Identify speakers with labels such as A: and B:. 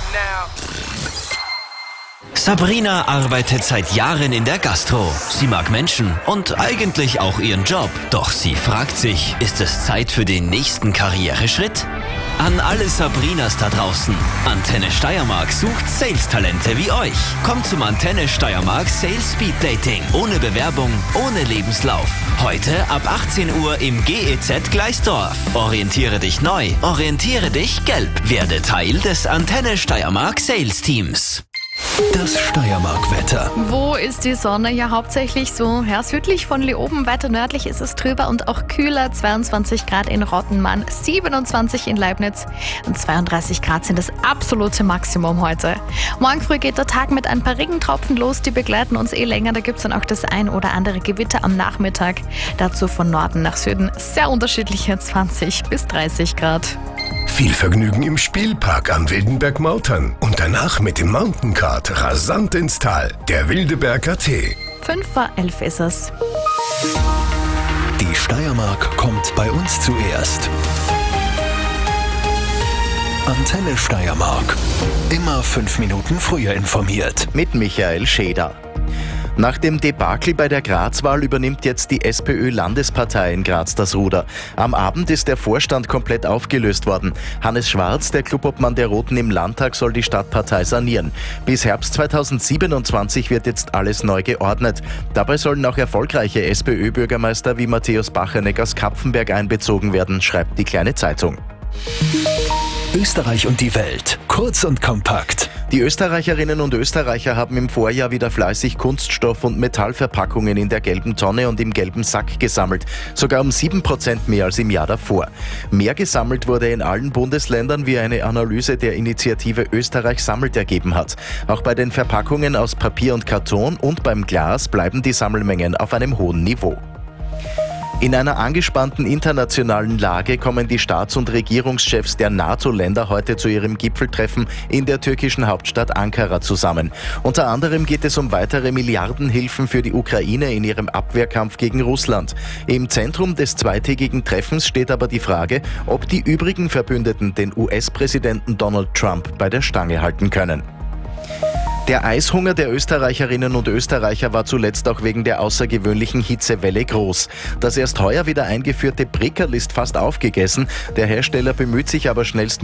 A: Sabrina arbeitet seit Jahren in der Gastro. Sie mag Menschen und eigentlich auch ihren Job. Doch sie fragt sich, ist es Zeit für den nächsten Karriereschritt? An alle Sabrinas da draußen. Antenne Steiermark sucht Sales-Talente wie euch. Kommt zum Antenne Steiermark Sales Speed Dating. Ohne Bewerbung, ohne Lebenslauf. Heute ab 18 Uhr im GEZ Gleisdorf. Orientiere dich neu, orientiere dich gelb. Werde Teil des Antenne Steiermark Sales Teams.
B: Das Steiermark-Wetter.
C: Wo ist die Sonne? Ja, hauptsächlich so südlich von Leoben. Weiter nördlich ist es trüber und auch kühler. 22 Grad in Rottenmann, 27 in Leibniz und 32 Grad sind das absolute Maximum heute. Morgen früh geht der Tag mit ein paar Regentropfen los. Die begleiten uns länger. Da gibt es dann auch das ein oder andere Gewitter am Nachmittag. Dazu von Norden nach Süden sehr unterschiedliche 20 bis 30 Grad.
B: Viel Vergnügen im Spielpark am Wildenberg-Mautern und danach mit dem Mountain Kart rasant ins Tal. Der Wildeberger Tee.
C: 5:11 ist es.
B: Die Steiermark kommt bei uns zuerst. Antenne Steiermark. Immer 5 Minuten früher informiert.
D: Mit Michael Scheder. Nach dem Debakel bei der Graz-Wahl übernimmt jetzt die SPÖ-Landespartei in Graz das Ruder. Am Abend ist der Vorstand komplett aufgelöst worden. Hannes Schwarz, der Clubobmann der Roten im Landtag, soll die Stadtpartei sanieren. Bis Herbst 2027 wird jetzt alles neu geordnet. Dabei sollen auch erfolgreiche SPÖ-Bürgermeister wie Matthäus Bachanek aus Kapfenberg einbezogen werden, schreibt die Kleine Zeitung.
B: Österreich und die Welt. Kurz und kompakt.
D: Die Österreicherinnen und Österreicher haben im Vorjahr wieder fleißig Kunststoff- und Metallverpackungen in der gelben Tonne und im gelben Sack gesammelt. Sogar um 7% mehr als im Jahr davor. Mehr gesammelt wurde in allen Bundesländern, wie eine Analyse der Initiative Österreich sammelt ergeben hat. Auch bei den Verpackungen aus Papier und Karton und beim Glas bleiben die Sammelmengen auf einem hohen Niveau. In einer angespannten internationalen Lage kommen die Staats- und Regierungschefs der NATO-Länder heute zu ihrem Gipfeltreffen in der türkischen Hauptstadt Ankara zusammen. Unter anderem geht es um weitere Milliardenhilfen für die Ukraine in ihrem Abwehrkampf gegen Russland. Im Zentrum des zweitägigen Treffens steht aber die Frage, ob die übrigen Verbündeten den US-Präsidenten Donald Trump bei der Stange halten können. Der Eishunger der Österreicherinnen und Österreicher war zuletzt auch wegen der außergewöhnlichen Hitzewelle groß. Das erst heuer wieder eingeführte Prickerl ist fast aufgegessen. Der Hersteller bemüht sich aber schnellstmöglich